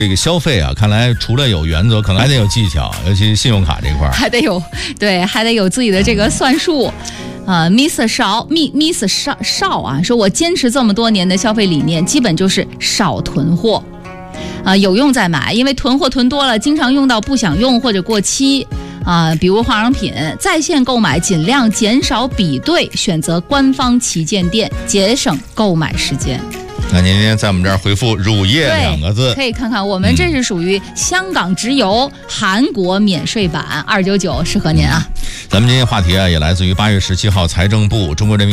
这个消费啊，看来除了有原则，可能还得有技巧，尤其信用卡这块还得有自己的这个算术。Miss 邵啊，说我坚持这么多年的消费理念，基本就是少囤货，有用再买，因为囤货囤多了，经常用到不想用或者过期。比如化妆品在线购买，尽量减少比对，选择官方旗舰店，节省购买时间。 那您今天在我们这儿回复乳业2个字， 可以看看我们这是属于香港直邮韩国免税版299，适合您啊。 咱们今天话题啊，也来自于8月17号财政部中国人民